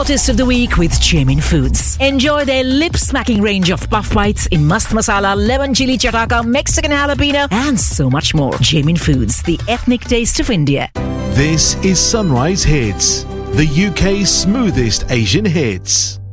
Artist of the Week with Jamin Foods. Enjoy their lip-smacking range of puff bites in mast masala, lemon chili chataka, Mexican jalapeno, and so much more. Jamin Foods, the ethnic taste of India. This is Sunrise Hits, the UK's smoothest Asian hits.